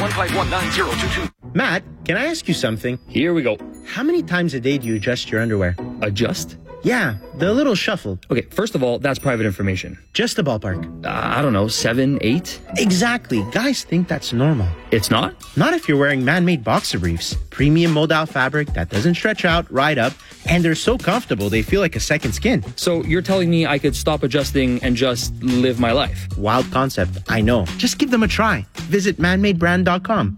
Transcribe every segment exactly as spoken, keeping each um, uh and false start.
one five one nine zero two two. Matt, can I ask you something? Here we go. How many times a day do you adjust your underwear? Adjust? Yeah, the little shuffle. Okay, first of all, that's private information. Just a ballpark. Uh, I don't know, seven, eight? Exactly. Guys think that's normal. It's not? Not if you're wearing man-made boxer briefs. Premium modal fabric that doesn't stretch out, ride up, and they're so comfortable they feel like a second skin. So you're telling me I could stop adjusting and just live my life? Wild concept, I know. Just give them a try. Visit man made brand dot com.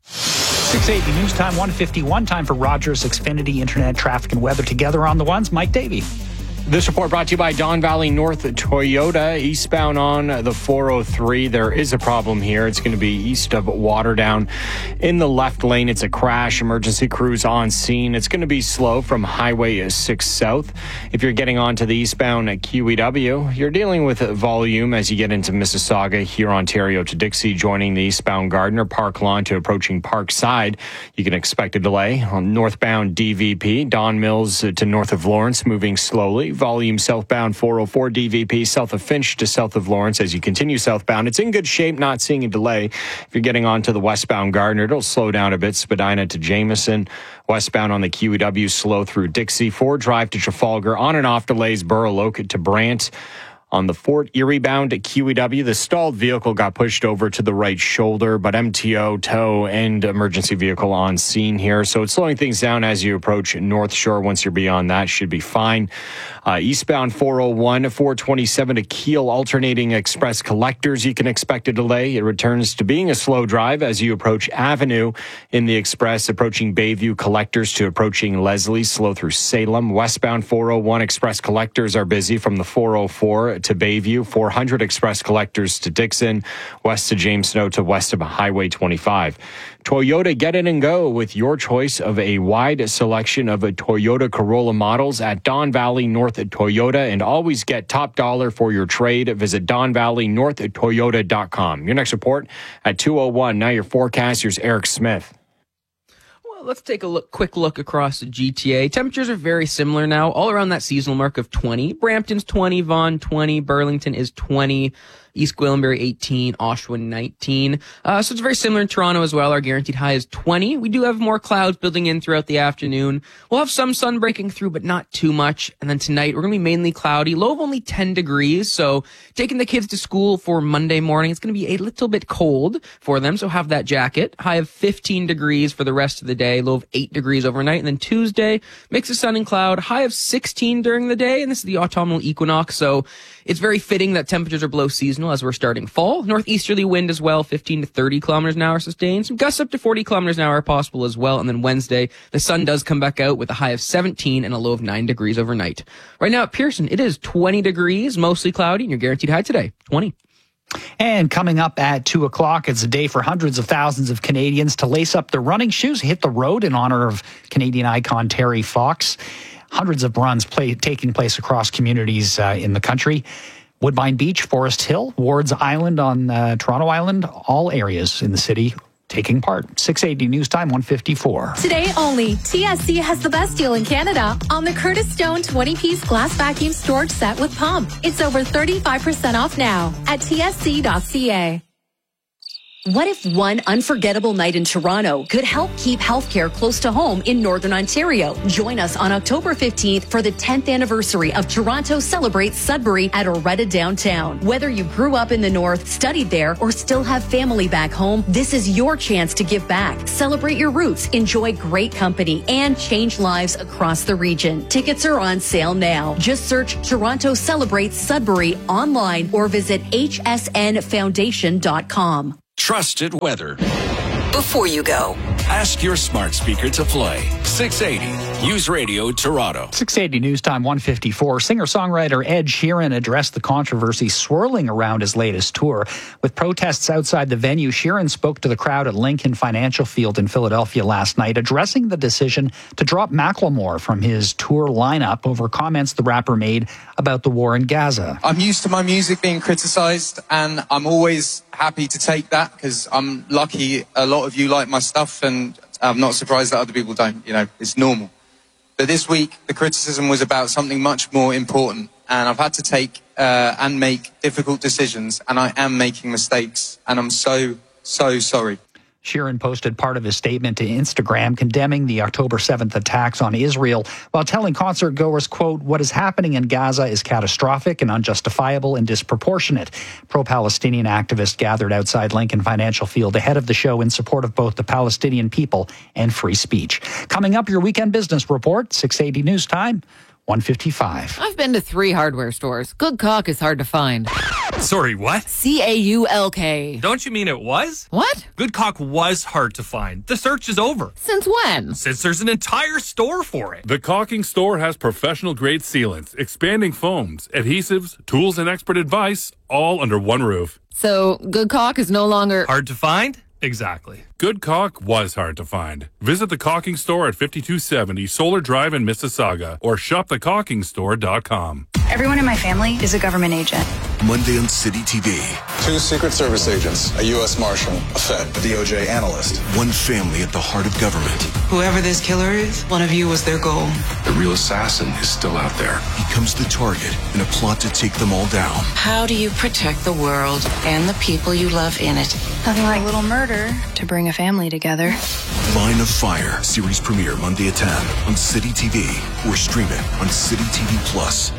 six eighty News Time, one fifty-one. Time for Rogers Xfinity Internet Traffic and Weather. Together on the ones, Mike Davey. This report brought to you by Don Valley North Toyota. Eastbound on the four oh three, there is a problem here. It's going to be east of Waterdown. In the left lane, it's a crash. Emergency crews on scene. It's going to be slow from Highway six South. If you're getting onto the eastbound Q E W, you're dealing with volume as you get into Mississauga, here Ontario to Dixie, joining the eastbound Gardner Park Lawn to approaching Parkside. You can expect a delay on northbound D V P. Don Mills to north of Lawrence, moving slowly. Volume southbound four oh four D V P, south of Finch to south of Lawrence as you continue southbound. It's in good shape, not seeing a delay. If you're getting onto the westbound Gardner, it'll slow down a bit. Spadina to Jameson. Westbound on the Q E W, slow through Dixie. Ford Drive to Trafalgar. On and off delays, Burloak to Brant. On the Fort Erie bound at Q E W, the stalled vehicle got pushed over to the right shoulder, but M T O, tow, and emergency vehicle on scene here. So it's slowing things down as you approach North Shore. Once you're beyond that, should be fine. Uh, eastbound four oh one, four twenty-seven to Kiel, alternating express collectors. You can expect a delay. It returns to being a slow drive as you approach Avenue in the express, approaching Bayview collectors to approaching Leslie, slow through Salem. Westbound four oh one express collectors are busy from the four oh four to Bayview, four hundred express collectors to Dixon, west to James Snow to west of Highway twenty-five. Toyota, get in and go with your choice of a wide selection of a Toyota Corolla models at Don Valley North Toyota, and always get top dollar for your trade. Visit don valley north toyota dot com. Your next report at two oh one. Now your forecast, here's Eric Smith. Let's take a look, quick look across the G T A. Temperatures are very similar now, all around that seasonal mark of twenty. Brampton's twenty, Vaughan twenty, Burlington is twenty, East Gwillimbury eighteen, Oshawa nineteen. Uh, so it's very similar in Toronto as well. Our guaranteed high is twenty. We do have more clouds building in throughout the afternoon. We'll have some sun breaking through, but not too much. And then tonight, we're going to be mainly cloudy, low of only ten degrees. So taking the kids to school for Monday morning, it's going to be a little bit cold for them. So have that jacket. High of fifteen degrees for the rest of the day, low of eight degrees overnight. And then Tuesday, mix of sun and cloud, high of sixteen during the day. And this is the autumnal equinox. So it's very fitting that temperatures are below seasonal as we're starting fall. Northeasterly wind as well, fifteen to thirty kilometers an hour sustained. Some gusts up to forty kilometers an hour are possible as well. And then Wednesday, the sun does come back out with a high of seventeen and a low of nine degrees overnight. Right now at Pearson, it is twenty degrees, mostly cloudy, and your guaranteed high today, twenty. And coming up at two o'clock, it's a day for hundreds of thousands of Canadians to lace up their running shoes, hit the road in honor of Canadian icon Terry Fox. Hundreds of runs play, taking place across communities uh, in the country. Woodbine Beach, Forest Hill, Wards Island on uh, Toronto Island, all areas in the city taking part. six eighty News Time, one fifty-four. Today only, T S C has the best deal in Canada on the Curtis Stone twenty-piece glass vacuum storage set with pump. It's over thirty-five percent off now at T S C dot C A. What if one unforgettable night in Toronto could help keep healthcare close to home in Northern Ontario? Join us on October fifteenth for the tenth anniversary of Toronto Celebrates Sudbury at Oretta Downtown. Whether you grew up in the North, studied there, or still have family back home, this is your chance to give back. Celebrate your roots, enjoy great company, and change lives across the region. Tickets are on sale now. Just search Toronto Celebrates Sudbury online or visit H S N foundation dot com. Trusted weather. Before you go, ask your smart speaker to play six eighty News Radio Toronto. six eighty News Time, one fifty-four. Singer-songwriter Ed Sheeran addressed the controversy swirling around his latest tour. With protests outside the venue, Sheeran spoke to the crowd at Lincoln Financial Field in Philadelphia last night, addressing the decision to drop Macklemore from his tour lineup over comments the rapper made about the war in Gaza. I'm used to my music being criticized, and I'm always happy to take that because I'm lucky a lot of you like my stuff, and I'm not surprised that other people don't. You know, it's normal. But this week, the criticism was about something much more important, and I've had to take uh, and make difficult decisions, and I am making mistakes, and I'm so, so sorry. Sheeran posted part of his statement to Instagram condemning the October seventh attacks on Israel while telling concert goers, quote, "What is happening in Gaza is catastrophic and unjustifiable and disproportionate." Pro-Palestinian activists gathered outside Lincoln Financial Field ahead of the show in support of both the Palestinian people and free speech. Coming up, your weekend business report, six eighty News Time, one fifty-five. I've been to three hardware stores. Good caulk is hard to find. Sorry, what? C A U L K. Don't you mean it was? What? Good caulk was hard to find. The search is over. Since when? Since there's an entire store for it. The Caulking Store has professional-grade sealants, expanding foams, adhesives, tools, and expert advice, all under one roof. So, good caulk is no longer... hard to find? Exactly. Good caulk was hard to find. Visit the Caulking Store at fifty-two seventy Solar Drive in Mississauga or shop the caulking store dot com. Everyone in my family is a government agent. Monday on City T V. Two Secret Service agents, a U S Marshal, a Fed, a D O J analyst. One family at the heart of government. Whoever this killer is, one of you was their goal. The real assassin is still out there. He becomes the target in a plot to take them all down. How do you protect the world and the people you love in it? Nothing like a little murder to bring a family together. Line of Fire, series premiere Monday at ten on City T V or stream it on City T V Plus.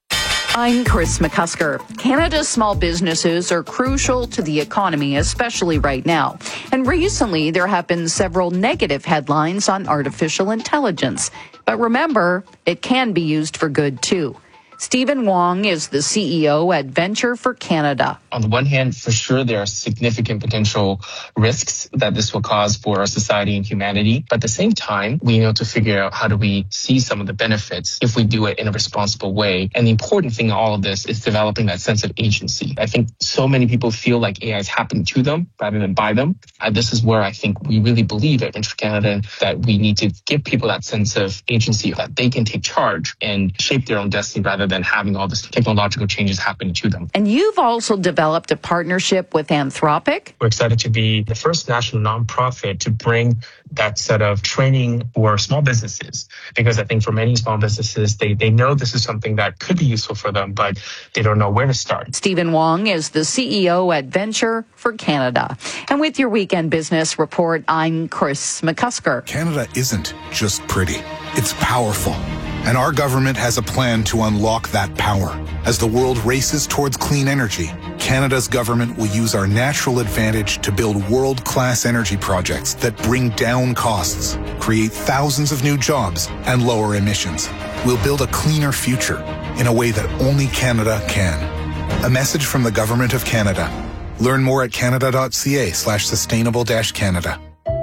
I'm Chris McCusker. Canada's small businesses are crucial to the economy, especially right now. And recently, there have been several negative headlines on artificial intelligence. But remember, it can be used for good, too. Stephen Wong is the C E O at Venture for Canada. On the one hand, for sure, there are significant potential risks that this will cause for our society and humanity. But at the same time, we need to figure out how do we see some of the benefits if we do it in a responsible way. And the important thing in all of this is developing that sense of agency. I think so many people feel like A I is happening to them rather than by them. And this is where I think we really believe at Venture for Canada that we need to give people that sense of agency, that they can take charge and shape their own destiny rather than having all this technological changes happening to them. And you've also developed a partnership with Anthropic. We're excited to be the first national nonprofit to bring that set of training for small businesses, because I think for many small businesses, they, they know this is something that could be useful for them, but they don't know where to start. Stephen Wong is the C E O at Venture for Canada. And with your weekend business report, I'm Chris McCusker. Canada isn't just pretty, it's powerful. And our government has a plan to unlock that power. As the world races towards clean energy, Canada's government will use our natural advantage to build world-class energy projects that bring down costs, create thousands of new jobs, and lower emissions. We'll build a cleaner future in a way that only Canada can. A message from the Government of Canada. Learn more at canada.ca slash sustainable dash Canada.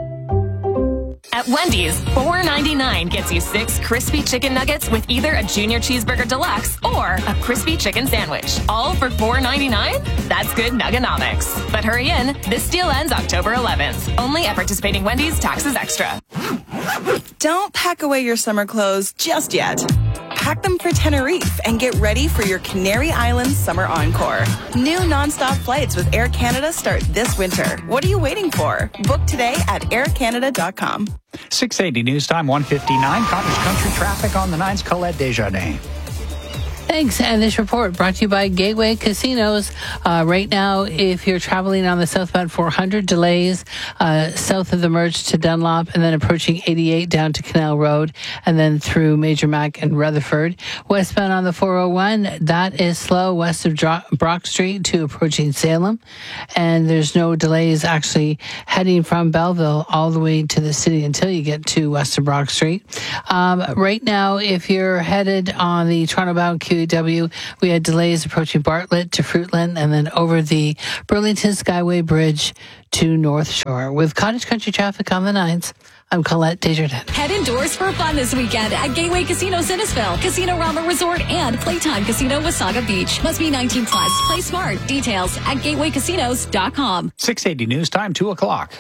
At Wendy's, four ninety-nine gets you six crispy chicken nuggets with either a junior cheeseburger deluxe or a crispy chicken sandwich. All for four ninety-nine? That's good nuggenomics. But hurry in, this deal ends October eleventh. Only at participating Wendy's, taxes extra. Don't pack away your summer clothes just yet. Pack them for Tenerife and get ready for your Canary Islands Summer Encore. New nonstop flights with Air Canada start this winter. What are you waiting for? Book today at air canada dot com. six eighty News Time, one fifty-nine. Cottage Country traffic on the nines. Colette Desjardins. Thanks. And this report brought to you by Gateway Casinos. Uh, right now, if you're traveling on the southbound four hundred, delays uh, south of the merge to Dunlop and then approaching eighty-eight down to Canal Road and then through Major Mac and Rutherford. Westbound on the four oh one, that is slow west of Dro- Brock Street to approaching Salem. And there's no delays actually heading from Belleville all the way to the city until you get to west of Brock Street. Um, right now, if you're headed on the Toronto-bound Q E W, we had delays approaching Bartlett to Fruitland and then over the Burlington Skyway Bridge to North Shore. With Cottage Country traffic on the nines, I'm Colette Desjardins. Head indoors for fun this weekend at Gateway Casino Innisfil, Casino Rama Resort, and Playtime Casino Wasaga Beach. Must be nineteen plus. Play smart. Details at gateway casinos dot com. six eighty News Time, two o'clock.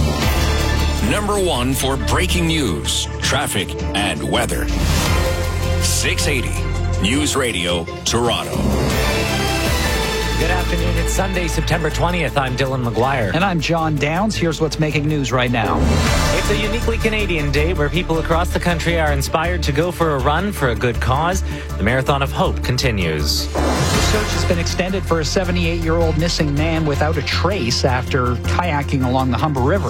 Number one for breaking news, traffic, and weather. six eighty News Radio, Toronto. Good afternoon. It's Sunday, September twentieth. I'm Dylan McGuire. And I'm John Downs. Here's what's making news right now. It's a uniquely Canadian day where people across the country are inspired to go for a run for a good cause. The Marathon of Hope continues. The search has been extended for a seventy-eight-year-old missing man without a trace after kayaking along the Humber River.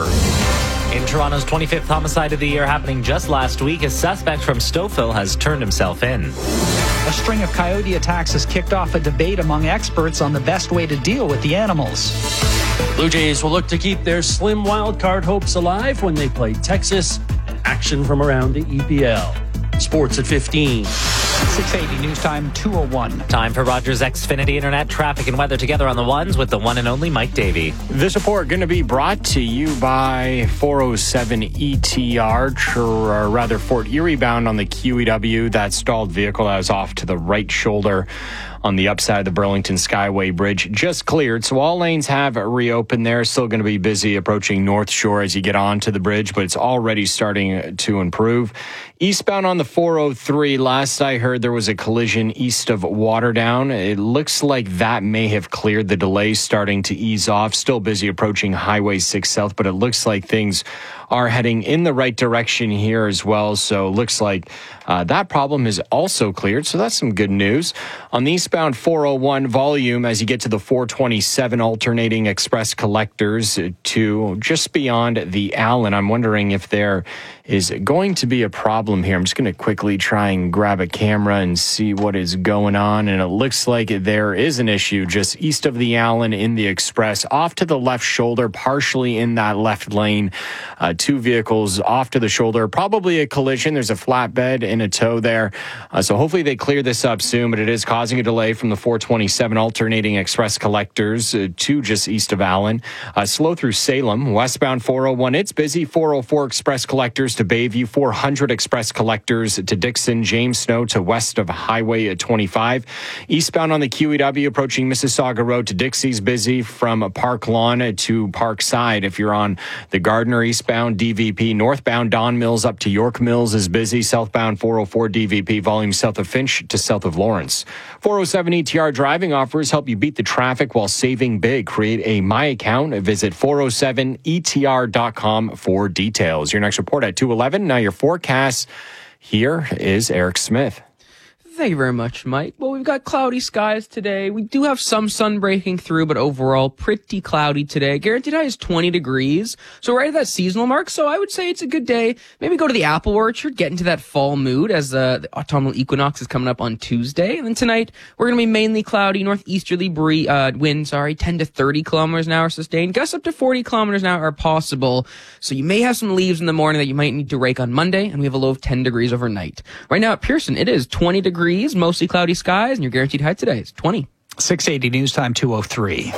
In Toronto's twenty-fifth homicide of the year happening just last week, a suspect from Stouffville has turned himself in. A string of coyote attacks has kicked off a debate among experts on the best way to deal with the animals. Blue Jays will look to keep their slim wild card hopes alive when they play Texas. Action from around the E P L. Sports at fifteen. six eighty News Time two oh one. Time for Rogers Xfinity Internet traffic and weather together on the ones with the one and only Mike Davey. This report going to be brought to you by four oh seven E T R, or rather Fort Erie bound on the Q E W. That stalled vehicle that was off to the right shoulder on the upside of the Burlington Skyway Bridge just cleared. So all lanes have reopened there. Still going to be busy approaching North Shore as you get onto the bridge, but it's already starting to improve. Eastbound on the four oh three, last I heard there was a collision east of Waterdown. It looks like that may have cleared. The delays starting to ease off. Still busy approaching Highway six South, but it looks like things are heading in the right direction here as well. So it looks like uh, that problem is also cleared. So that's some good news. On the eastbound four oh one volume, as you get to the four twenty-seven alternating express collectors to just beyond the Allen, I'm wondering if there is going to be a problem here. I'm just going to quickly try and grab a camera and see what is going on. And it looks like there is an issue just east of the Allen in the express, off to the left shoulder, partially in that left lane. Uh, two vehicles off to the shoulder, probably a collision. There's a flatbed in a tow there. Uh, so hopefully they clear this up soon, but it is causing a delay from the four twenty-seven alternating express collectors uh, to just east of Allen. Uh, slow through Salem, westbound four oh one. It's busy. four oh four express collectors to Bayview, four hundred express collectors to Dixon, James Snow to west of Highway twenty-five. Eastbound on the Q E W approaching Mississauga Road to Dixie's busy from Park Lawn to Parkside. If you're on the Gardner eastbound D V P, northbound Don Mills up to York Mills is busy. Southbound four oh four D V P volume south of Finch to south of Lawrence. four oh seven E T R driving offers help you beat the traffic while saving big. Create a My Account. Visit four oh seven E T R dot com for details. Your next report at two eleven. Now your forecast. Here is Eric Smith. Thank you very much, Mike. Well, we've got cloudy skies today. We do have some sun breaking through, but overall pretty cloudy today. Guaranteed high is twenty degrees, so right at that seasonal mark. So I would say it's a good day. Maybe go to the apple orchard, get into that fall mood as uh, the autumnal equinox is coming up on Tuesday. And then tonight, we're going to be mainly cloudy, northeasterly bree- uh, wind, sorry, ten to thirty kilometers an hour sustained. Gusts up to forty kilometers an hour are possible. So you may have some leaves in the morning that you might need to rake on Monday, and we have a low of ten degrees overnight. Right now at Pearson, it is twenty degrees. Mostly cloudy skies, and your guaranteed high today is twenty. six eighty News Time two oh three.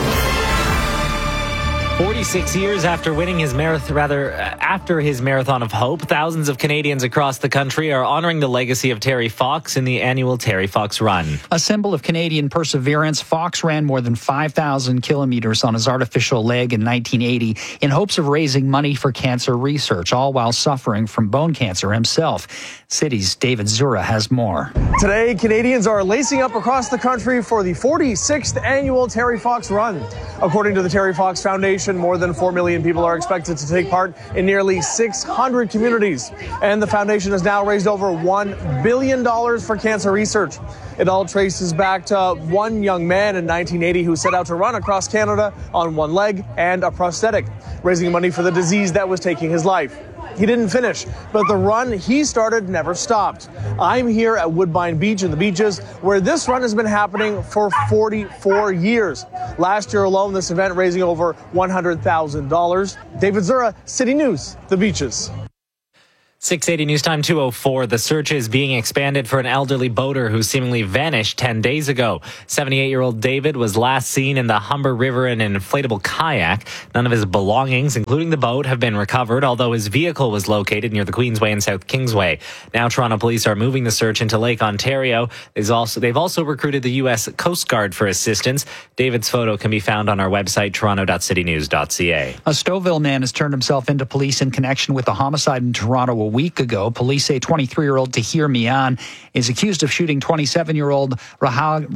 forty-six years after winning his marathon, rather after his Marathon of Hope, thousands of Canadians across the country are honoring the legacy of Terry Fox in the annual Terry Fox Run. A symbol of Canadian perseverance, Fox ran more than five thousand kilometers on his artificial leg in nineteen eighty in hopes of raising money for cancer research, all while suffering from bone cancer himself. City's David Zura has more. Today, Canadians are lacing up across the country for the forty-sixth annual Terry Fox Run. According to the Terry Fox Foundation, more than four million people are expected to take part in nearly six hundred communities. And the foundation has now raised over one billion dollars for cancer research. It all traces back to one young man in nineteen eighty who set out to run across Canada on one leg and a prosthetic, raising money for the disease that was taking his life. He didn't finish, but the run he started never stopped. I'm here at Woodbine Beach in the Beaches, where this run has been happening for forty-four years. Last year alone, this event raising over one hundred thousand dollars. David Zura, City News, the Beaches. six eighty News Time two oh four. The search is being expanded for an elderly boater who seemingly vanished ten days ago. seventy-eight-year-old David was last seen in the Humber River in an inflatable kayak. None of his belongings, including the boat, have been recovered, although his vehicle was located near the Queensway and South Kingsway. Now Toronto police are moving the search into Lake Ontario. They've also, they've also recruited the U S Coast Guard for assistance. David's photo can be found on our website, toronto dot city news dot c a. A Stouffville man has turned himself into police in connection with a homicide in Toronto a week ago. Police say twenty-three-year-old Tahir Mian is accused of shooting twenty-seven-year-old Raghav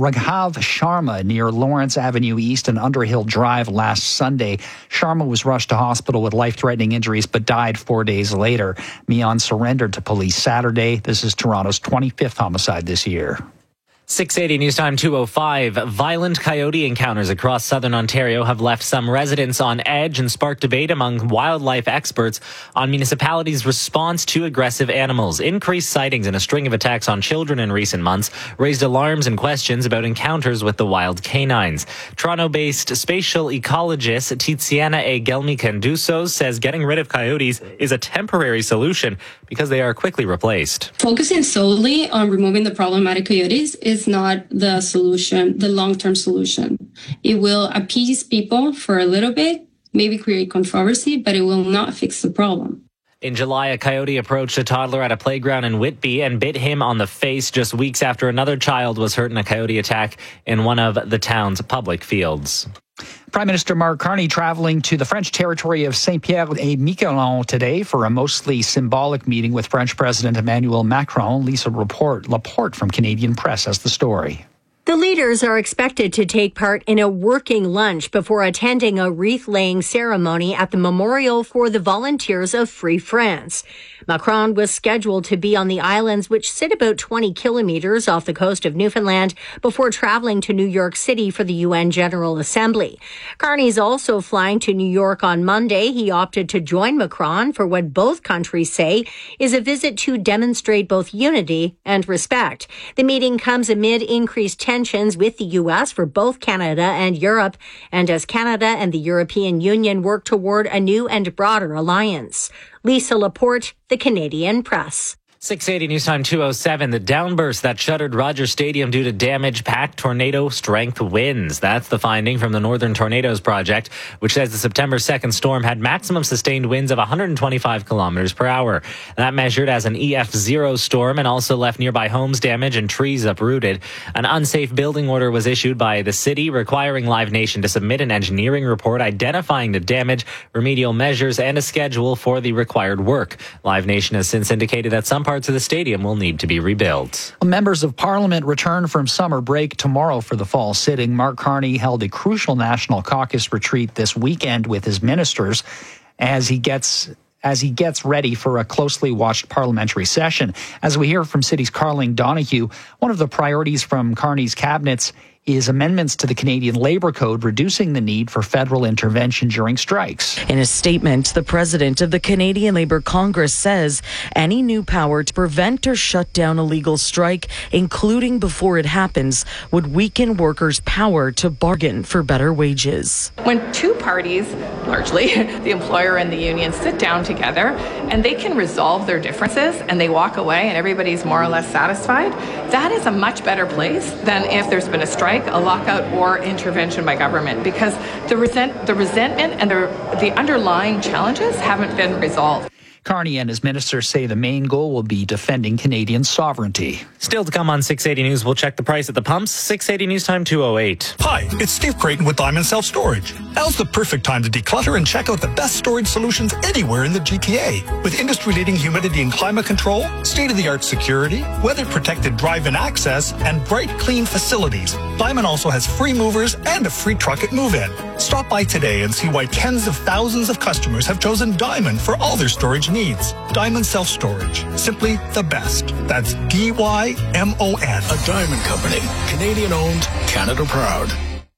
Sharma near Lawrence Avenue East and Underhill Drive last Sunday. Sharma was rushed to hospital with life-threatening injuries but died four days later. Mian surrendered to police Saturday. This is Toronto's twenty-fifth homicide this year. six eighty News Time two oh five. Violent coyote encounters across southern Ontario have left some residents on edge and sparked debate among wildlife experts on municipalities' response to aggressive animals. Increased sightings and a string of attacks on children in recent months raised alarms and questions about encounters with the wild canines. Toronto-based spatial ecologist Tiziana A. Gelmi-Canduso says getting rid of coyotes is a temporary solution because they are quickly replaced. Focusing solely on removing the problematic coyotes is not the solution, the long-term solution. It will appease people for a little bit, maybe create controversy, but it will not fix the problem. In July, a coyote approached a toddler at a playground in Whitby and bit him on the face just weeks after another child was hurt in a coyote attack in one of the town's public fields. Prime Minister Mark Carney traveling to the French territory of Saint-Pierre-et-Miquelon today for a mostly symbolic meeting with French President Emmanuel Macron. Lisa Laporte, Laporte from Canadian Press has the story. The leaders are expected to take part in a working lunch before attending a wreath-laying ceremony at the Memorial for the Volunteers of Free France. Macron was scheduled to be on the islands, which sit about twenty kilometers off the coast of Newfoundland, before traveling to New York City for the U N General Assembly. Carney's also flying to New York on Monday. He opted to join Macron for what both countries say is a visit to demonstrate both unity and respect. The meeting comes amid increased tensions with the U S for both Canada and Europe, and as Canada and the European Union work toward a new and broader alliance. Lisa Laporte, the Canadian Press. six eighty News Time two oh seven. The downburst that shuttered Rogers Stadium due to damage packed tornado strength winds. That's the finding from the Northern Tornadoes Project, which says the September second storm had maximum sustained winds of one hundred twenty-five kilometers per hour. That measured as an E F zero storm and also left nearby homes damaged and trees uprooted. An unsafe building order was issued by the city requiring Live Nation to submit an engineering report identifying the damage, remedial measures, and a schedule for the required work. Live Nation has since indicated that some parts of the stadium will need to be rebuilt. Members of Parliament return from summer break tomorrow for the fall sitting. Mark Carney held a crucial National Caucus retreat this weekend with his ministers as he gets as he gets ready for a closely watched parliamentary session. As we hear from City's Carling Donahue, one of the priorities from Carney's cabinets is amendments to the Canadian Labour Code, reducing the need for federal intervention during strikes. In a statement, the president of the Canadian Labour Congress says any new power to prevent or shut down a legal strike, including before it happens, would weaken workers' power to bargain for better wages. When two parties, largely the employer and the union, sit down together and they can resolve their differences and they walk away and everybody's more or less satisfied, that is a much better place than if there's been a strike, a lockout, or intervention by government, because the resent the resentment and the the underlying challenges haven't been resolved. Carney and his ministers say the main goal will be defending Canadian sovereignty. Still to come on six eighty News, we'll check the price at the pumps. six eighty News Time two oh eight. Hi, it's Steve Creighton with Diamond Self Storage. Now's the perfect time to declutter and check out the best storage solutions anywhere in the G T A. With industry-leading humidity and climate control, state-of-the-art security, weather-protected drive-in access, and bright, clean facilities, Diamond also has free movers and a free truck at move-in. Stop by today and see why tens of thousands of customers have chosen Diamond for all their storage needs. Diamond Self Storage, simply the best. That's D Y M O N. A Diamond Company, Canadian owned, Canada proud.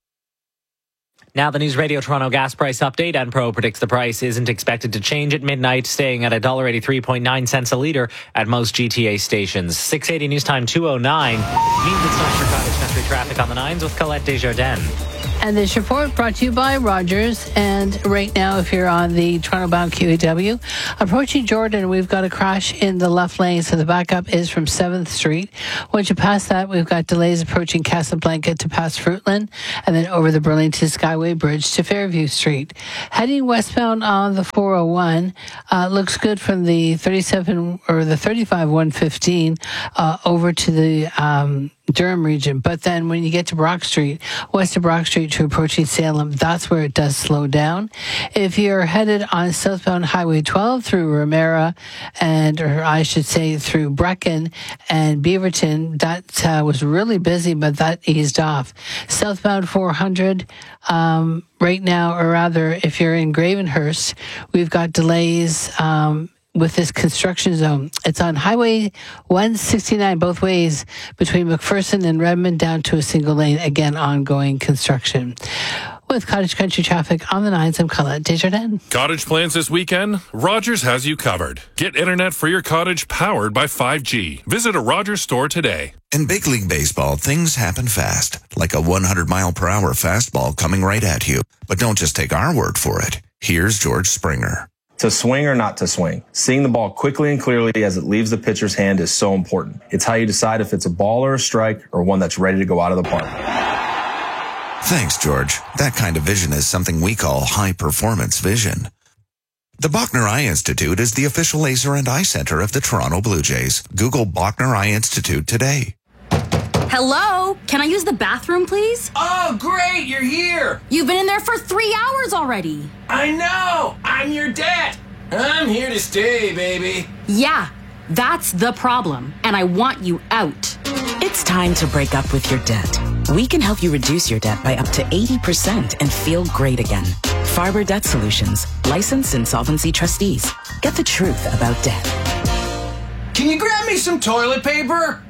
Now the News Radio Toronto gas price update. Enpro predicts the price isn't expected to change at midnight, staying at one dollar eighty-three point nine cents a litre at most G T A stations. six eighty News Time two oh nine means it's time for cottage country traffic on the nines with Colette Desjardins. And this report brought to you by Rogers. And right now, if you're on the Toronto-bound Q E W, approaching Jordan, we've got a crash in the left lane. So the backup is from seventh Street. Once you pass that, we've got delays approaching Casablanca to past Fruitland, and then over the Burlington Skyway Bridge to Fairview Street. Heading westbound on the four oh one, uh, looks good from the thirty-seven or the thirty-five one fifteen uh, over to the um, Durham region. But then when you get to Brock Street, west of Brock Street to approaching Salem, that's where it does slow down. If you're headed on southbound Highway twelve through Ramera and, or I should say through Brecken and Beaverton, that uh, was really busy, but that eased off. Southbound four hundred, um, right now, or rather, if you're in Gravenhurst, we've got delays, um, with this construction zone. It's on Highway one sixty-nine both ways between McPherson and Redmond down to a single lane. Again, ongoing construction. With Cottage Country traffic on the nines, I'm Colette Desjardins. Cottage plans this weekend? Rogers has you covered. Get internet for your cottage powered by five G. Visit a Rogers store today. In big league baseball, things happen fast, like a one hundred mile per hour fastball coming right at you. But don't just take our word for it. Here's George Springer. To swing or not to swing, seeing the ball quickly and clearly as it leaves the pitcher's hand is so important. It's how you decide if it's a ball or a strike or one that's ready to go out of the park. Thanks, George. That kind of vision is something we call high-performance vision. The Bachner Eye Institute is the official laser and eye center of the Toronto Blue Jays. Google Bachner Eye Institute today. Hello? Can I use the bathroom, please? Oh, great, you're here. You've been in there for three hours already. I know. I'm your dad. I'm here to stay, baby. Yeah, that's the problem, and I want you out. It's time to break up with your debt. We can help you reduce your debt by up to eighty percent and feel great again. Farber Debt Solutions, licensed insolvency trustees. Get the truth about debt. Can you grab me some toilet paper?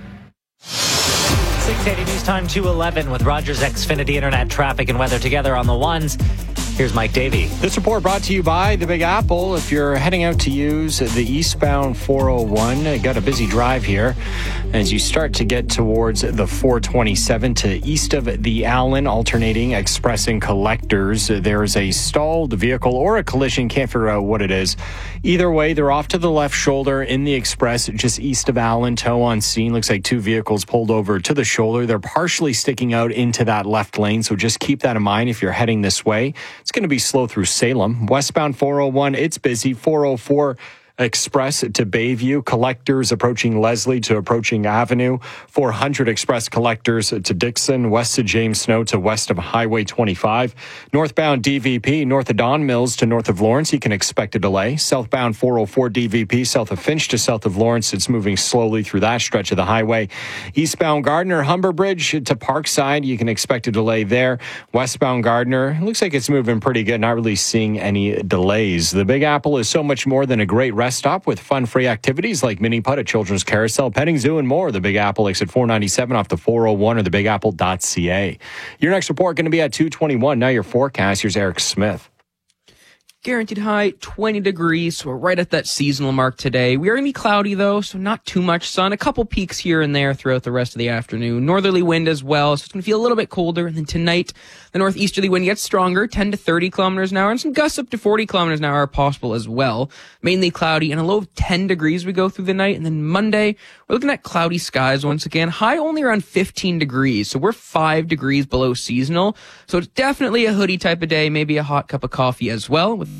six eighty News Time two eleven with Rogers Xfinity Internet traffic and weather together on the ones. Here's Mike Davey. This report brought to you by the Big Apple. If you're heading out to use the eastbound four oh one, got a busy drive here as you start to get towards the four twenty-seven to east of the Allen, alternating express and collectors. There's a stalled vehicle or a collision. Can't figure out what it is. Either way, they're off to the left shoulder in the express just east of Allen. Tow on scene. Looks like two vehicles pulled over to the shoulder. They're partially sticking out into that left lane, so just keep that in mind if you're heading this way. It's going to be slow through Salem. Westbound four oh one, it's busy. four oh four Express to Bayview. Collectors approaching Leslie to approaching Avenue. four hundred Express collectors to Dixon. West of James Snow to west of Highway twenty-five. Northbound D V P, north of Don Mills to north of Lawrence. You can expect a delay. Southbound four oh four D V P, south of Finch to south of Lawrence. It's moving slowly through that stretch of the highway. Eastbound Gardner, Humber Bridge to Parkside. You can expect a delay there. Westbound Gardner, looks like it's moving pretty good. Not really seeing any delays. The Big Apple is so much more than a great rest stop with fun-free activities like mini putt, a children's carousel, petting zoo, and more. The Big Apple exit four ninety-seven off the four oh one or the big apple dot c a. Your next report going to be at two twenty-one. Now your forecast. Here's Eric Smith. Guaranteed high, twenty degrees. So we're right at that seasonal mark today. We are going to be cloudy, though, so not too much sun. A couple peaks here and there throughout the rest of the afternoon. Northerly wind as well, so it's going to feel a little bit colder. And then tonight, the northeasterly wind gets stronger, ten to thirty kilometers an hour, and some gusts up to forty kilometers an hour are possible as well. Mainly cloudy and a low of ten degrees we go through the night. And then Monday, we're looking at cloudy skies once again. High only around fifteen degrees, so we're five degrees below seasonal. So it's definitely a hoodie type of day, maybe a hot cup of coffee as well, with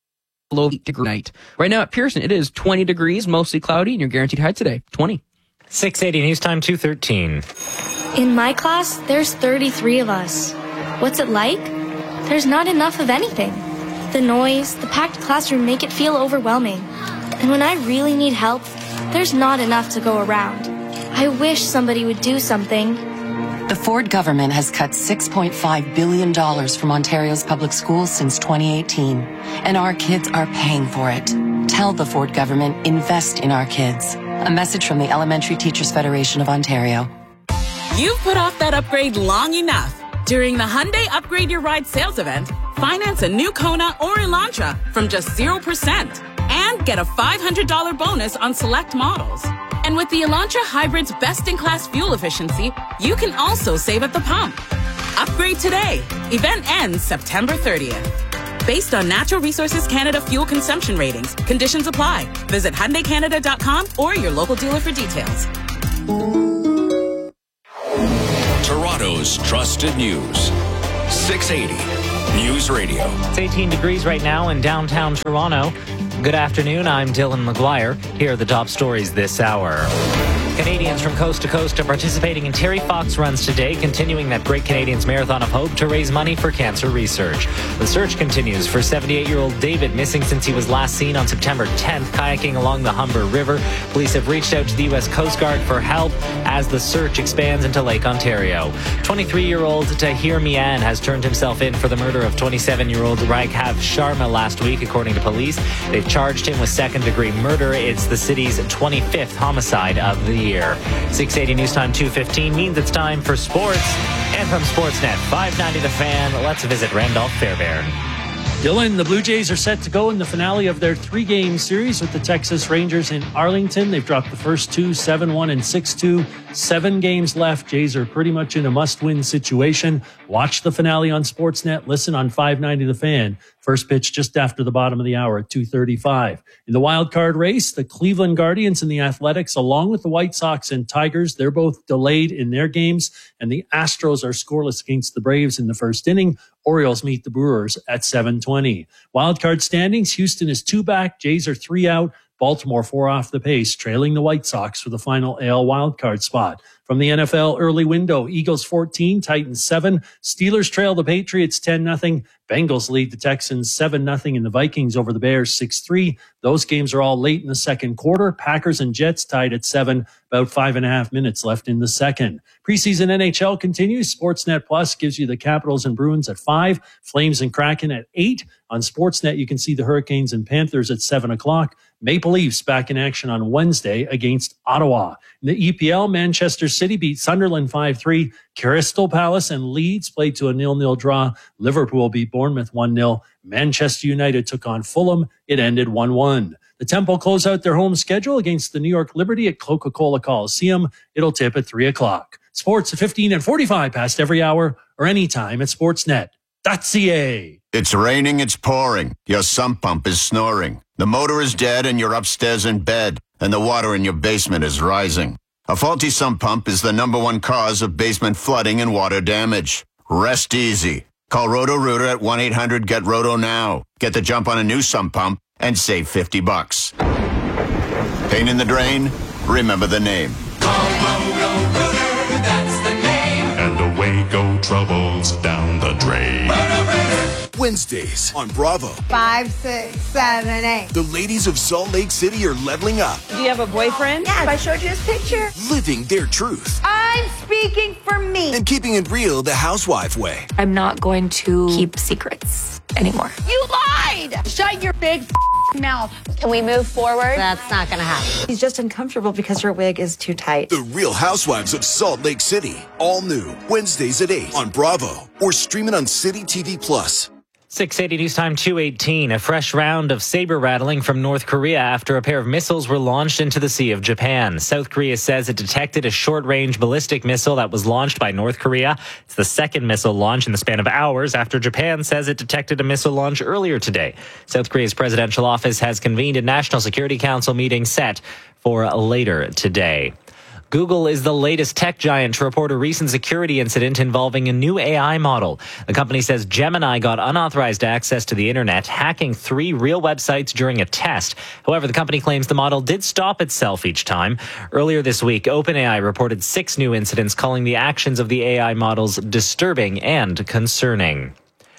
low eight degree night. Right now at Pearson, it is twenty degrees, mostly cloudy, and your guaranteed high today, twenty. six eighty News Time two thirteen. In my class, there's thirty-three of us. What's it like? There's not enough of anything. The noise, the packed classroom make it feel overwhelming. And when I really need help, there's not enough to go around. I wish somebody would do something. The Ford government has cut six point five billion dollars from Ontario's public schools since twenty eighteen, and our kids are paying for it. Tell the Ford government, invest in our kids. A message from the Elementary Teachers Federation of Ontario. You've put off that upgrade long enough. During the Hyundai Upgrade Your Ride sales event, finance a new Kona or Elantra from just zero percent and get a five hundred dollars bonus on select models. And with the Elantra Hybrid's best-in-class fuel efficiency, you can also save at the pump. Upgrade today. Event ends September thirtieth. Based on Natural Resources Canada fuel consumption ratings, conditions apply. Visit Hyundai Canada dot com or your local dealer for details. Toronto's trusted news. six eighty News Radio. It's eighteen degrees right now in downtown Toronto. Good afternoon. I'm Dylan McGuire. Here are the top stories this hour. Canadians from coast to coast are participating in Terry Fox runs today, continuing that Great Canadians Marathon of Hope to raise money for cancer research. The search continues for seventy-eight-year-old David, missing since he was last seen on September tenth, kayaking along the Humber River. Police have reached out to the U S Coast Guard for help as the search expands into Lake Ontario. twenty-three-year-old Tahir Mian has turned himself in for the murder of twenty-seven-year-old Raghav Sharma last week, according to police. They've charged him with second-degree murder. It's the city's twenty-fifth homicide of the year. six eighty News Time two fifteen means it's time for sports. And from Sportsnet five ninety The Fan, let's visit Randolph Fairbairn. Dylan, the Blue Jays are set to go in the finale of their three-game series with the Texas Rangers in Arlington. They've dropped the first two, seven one and six two. Seven games left. Jays are pretty much in a must-win situation. Watch the finale on Sportsnet. Listen on five ninety The Fan. First pitch just after the bottom of the hour at two thirty-five. In the wild card race, the Cleveland Guardians and the Athletics, along with the White Sox and Tigers, they're both delayed in their games, and the Astros are scoreless against the Braves in the first inning. Orioles meet the Brewers at seven twenty. Wild card standings, Houston is two back, Jays are three out, Baltimore four off the pace, trailing the White Sox for the final A L wildcard spot. From the N F L early window, Eagles fourteen, Titans seven. Steelers trail the Patriots ten nothing. Bengals lead the Texans seven nothing, and the Vikings over the Bears six three. Those games are all late in the second quarter. Packers and Jets tied at seven, about five and a half minutes left in the second. Preseason N H L continues. Sportsnet Plus gives you the Capitals and Bruins at five, Flames and Kraken at eight. On Sportsnet, you can see the Hurricanes and Panthers at seven o'clock. Maple Leafs back in action on Wednesday against Ottawa. In the E P L, Manchester City beat Sunderland five three. Crystal Palace and Leeds played to a nil nil draw. Liverpool beat Bournemouth one nil. Manchester United took on Fulham. It ended one one. The Temple close out their home schedule against the New York Liberty at Coca-Cola Coliseum. It'll tip at three o'clock. Sports at fifteen and forty-five past every hour or anytime at sportsnet dot c a. It's raining, it's pouring. Your sump pump is snoring. The motor is dead and you're upstairs in bed, and the water in your basement is rising. A faulty sump pump is the number one cause of basement flooding and water damage. Rest easy. Call Roto-Rooter at one eight hundred get roto now. Get the jump on a new sump pump and save fifty bucks. Pain in the drain? Remember the name. Call Roto-Rooter, that's the name. And away go troubles down the drain. Roto-Rooter. Wednesdays on Bravo. Five, six, seven, eight. The ladies of Salt Lake City are leveling up. Do you have a boyfriend? Yes, I showed you his picture. Living their truth. I'm speaking for me. And keeping it real the housewife way. I'm not going to keep secrets anymore. You lied! Shut your big mouth. Can we move forward? That's not going to happen. He's just uncomfortable because her wig is too tight. The Real Housewives of Salt Lake City. All new. Wednesdays at eight on Bravo. Or stream it on City T V Plus. six eighty News Time two eighteen. A fresh round of saber rattling from North Korea after a pair of missiles were launched into the Sea of Japan. South Korea says it detected a short-range ballistic missile that was launched by North Korea. It's the second missile launch in the span of hours after Japan says it detected a missile launch earlier today. South Korea's presidential office has convened a National Security Council meeting set for later today. Google is the latest tech giant to report a recent security incident involving a new A I model. The company says Gemini got unauthorized access to the internet, hacking three real websites during a test. However, the company claims the model did stop itself each time. Earlier this week, OpenAI reported six new incidents, calling the actions of the A I models disturbing and concerning.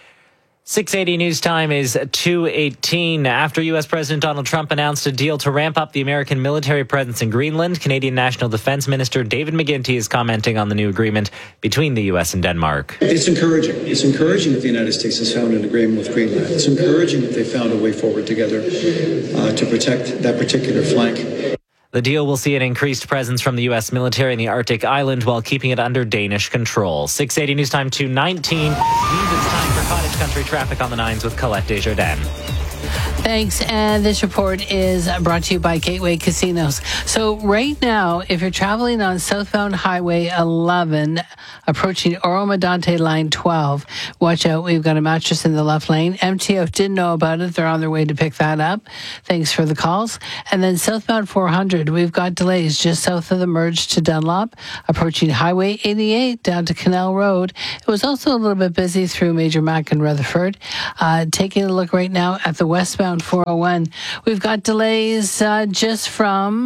six eighty News Time is two eighteen. After U S President Donald Trump announced a deal to ramp up the American military presence in Greenland, Canadian National Defense Minister David McGuinty is commenting on the new agreement between the U S and Denmark. It's encouraging. It's encouraging that the United States has found an agreement with Greenland. It's encouraging that they found a way forward together uh, to protect that particular flank. The deal will see an increased presence from the U S military in the Arctic island while keeping it under Danish control. six eighty News Time two nineteen means it's time for Cottage Country traffic on the nines with Colette Desjardins. Thanks. And this report is brought to you by Gateway Casinos. So right now, if you're traveling on southbound Highway eleven, approaching Oro-Medonte Line twelve, watch out. We've got a mattress in the left lane. M T F didn't know about it. They're on their way to pick that up. Thanks for the calls. And then southbound four hundred, we've got delays just south of the merge to Dunlop, approaching Highway eighty-eight down to Canal Road. It was also a little bit busy through Major Mac and Rutherford. Uh, taking a look right now at the westbound four oh one. We've got delays uh, just from uh,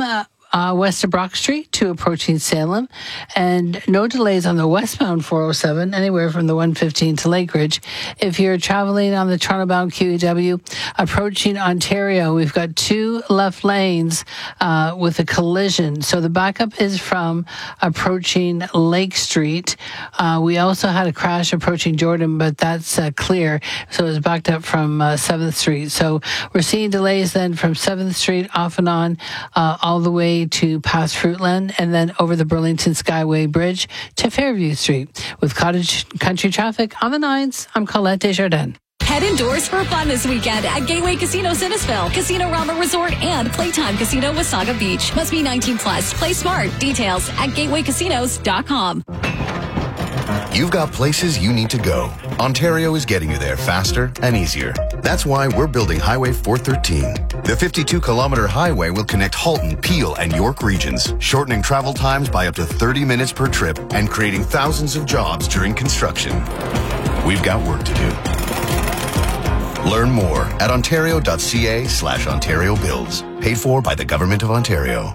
uh, west of Brock Street to approaching Salem, and no delays on the westbound four oh seven, anywhere from the one fifteen to Lake Ridge. If you're traveling on the Toronto-bound Q E W, approaching Ontario, we've got two left lanes uh, with a collision. So the backup is from approaching Lake Street. Uh, we also had a crash approaching Jordan, but that's uh, clear. So it was backed up from uh, seventh Street. So we're seeing delays then from seventh Street off and on uh, all the way to past Fruitland, and then over the Burlington Skyway Bridge to Fairview Street. With Cottage Country traffic on the nines, I'm Colette Desjardins. Head indoors for fun this weekend at Gateway Casino Cinnesville, Casino Rama Resort, and Playtime Casino Wasaga Beach. Must be nineteen plus. Play smart. Details at gateway casinos dot com. You've got places you need to go. Ontario is getting you there faster and easier. That's why we're building Highway four thirteen. The fifty-two kilometer highway will connect Halton, Peel, and York regions, shortening travel times by up to thirty minutes per trip and creating thousands of jobs during construction. We've got work to do. Learn more at ontario.ca slash Ontario Builds. Paid for by the Government of Ontario.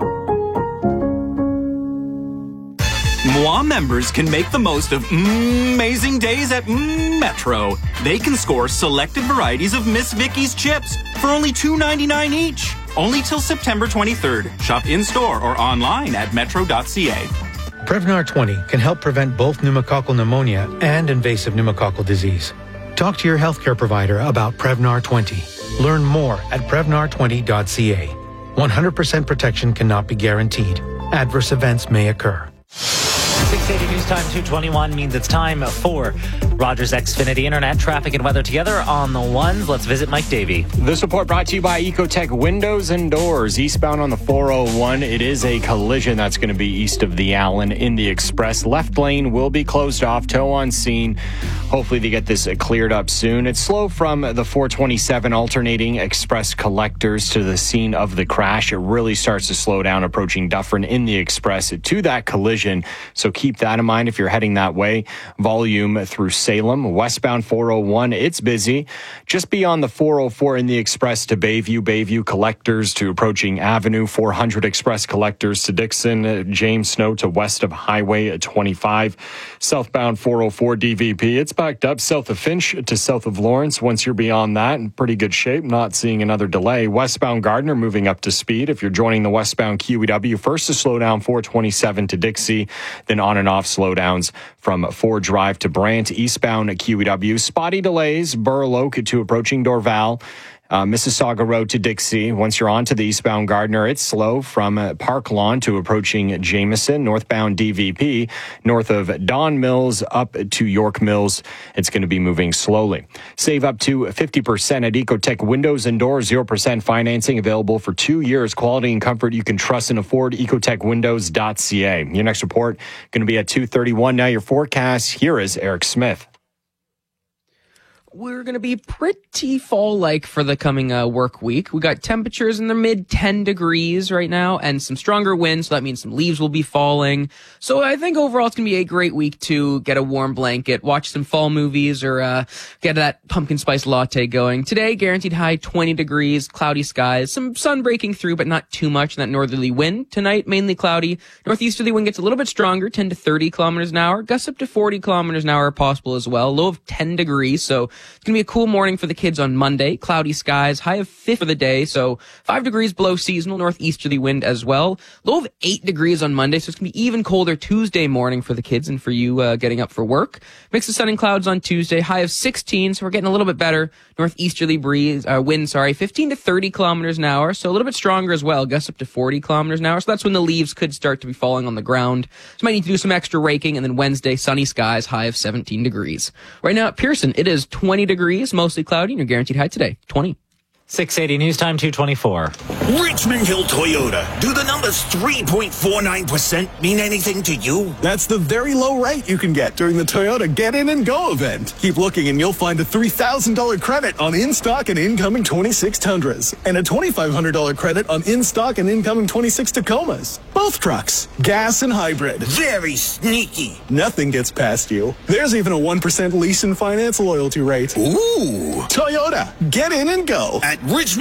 M W A members can make the most of amazing days at Metro. They can score selected varieties of Miss Vicky's chips for only two ninety-nine each. Only till September twenty-third. Shop in-store or online at metro dot c a. Prevnar twenty can help prevent both pneumococcal pneumonia and invasive pneumococcal disease. Talk to your healthcare provider about Prevnar twenty. Learn more at prevnar twenty dot c a. one hundred percent protection cannot be guaranteed. Adverse events may occur. six eighty News Time two twenty-one means it's time for Rogers Xfinity Internet traffic and weather together on the ones. Let's visit Mike Davey. This report brought to you by Ecotech Windows and Doors. Eastbound on the four oh one, it is a collision that's going to be east of the Allen in the Express. Left lane will be closed off, tow on scene. Hopefully they get this cleared up soon. It's slow from the four twenty-seven alternating Express collectors to the scene of the crash. It really starts to slow down approaching Dufferin in the Express to that collision. So keep that in mind if you're heading that way. Volume through Salem, westbound four oh one, it's busy. Just beyond the four oh four in the Express to Bayview, Bayview collectors to approaching Avenue, four hundred Express collectors to Dixon, James Snow to west of Highway twenty-five. Southbound four oh four D V P, it's backed up south of Finch to south of Lawrence. Once you're beyond that, in pretty good shape, not seeing another delay. Westbound Gardner moving up to speed. If you're joining the westbound Q E W, first to slow down four twenty-seven to Dixie, then on and off slowdowns from Ford Drive to Brant. Eastbound Q E W, spotty delays, Burloak to approaching Dorval. Uh, Mississauga Road to Dixie. Once you're on to the eastbound Gardner, it's slow from uh, Park Lawn to approaching Jameson. Northbound D V P, north of Don Mills up to York Mills. It's going to be moving slowly. Save up to fifty percent at Ecotech Windows and Doors. zero percent financing available for two years. Quality and comfort you can trust and afford. ecotech windows dot c a. Your next report going to be at two thirty-one. Now your forecast. Here is Eric Smith. We're going to be pretty fall-like for the coming uh, work week. We got temperatures in the mid ten degrees right now and some stronger winds, so that means some leaves will be falling. So I think overall it's going to be a great week to get a warm blanket, watch some fall movies, or uh, get that pumpkin spice latte going. Today, guaranteed high twenty degrees, cloudy skies, some sun breaking through, but not too much in that northerly wind. Tonight, mainly cloudy. Northeasterly wind gets a little bit stronger, ten to thirty kilometers an hour. Gusts up to forty kilometers an hour are possible as well. Low of ten degrees, so it's going to be a cool morning for the kids on Monday. Cloudy skies, high of fifty for the day, so five degrees below seasonal, northeasterly wind as well. Low of eight degrees on Monday, so it's going to be even colder Tuesday morning for the kids and for you uh, getting up for work. Mix of sun and clouds on Tuesday, high of sixteen, so we're getting a little bit better. Northeasterly breeze, uh, wind, sorry, fifteen to thirty kilometers an hour, so a little bit stronger as well. Gusts up to forty kilometers an hour, so that's when the leaves could start to be falling on the ground. So might need to do some extra raking, and then Wednesday, sunny skies, high of seventeen degrees. Right now at Pearson, it is twenty degrees, mostly cloudy, and your guaranteed high today, twenty. six eighty News Time two twenty-four. Richmond Hill Toyota. Do the numbers three point four nine percent mean anything to you? That's the very low rate you can get during the Toyota Get In and Go event. Keep looking and you'll find a three thousand dollars credit on in-stock and incoming twenty-six Tundras and a twenty-five hundred dollars credit on in-stock and incoming twenty-six Tacomas. Both trucks, gas and hybrid. Very sneaky. Nothing gets past you. There's even a one percent lease and finance loyalty rate. Ooh. Toyota, Get In and Go. At Richmond